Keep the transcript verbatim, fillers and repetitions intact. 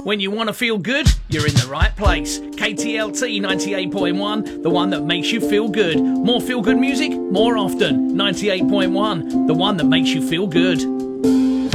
When you want to feel good, you're in the right place. K T L T ninety-eight point one, the one that makes you feel good. More feel-good music, more often. ninety-eight point one, the one that makes you feel good.